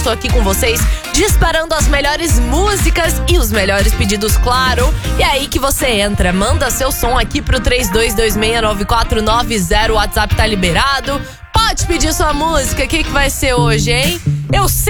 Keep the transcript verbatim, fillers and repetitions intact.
tô aqui com vocês, disparando as melhores músicas e os melhores pedidos, claro. E aí que você entra, manda seu som aqui pro três dois dois seis nove quatro nove zero, o WhatsApp tá liberado. Pode pedir sua música, o que que vai ser hoje, hein? Eu sei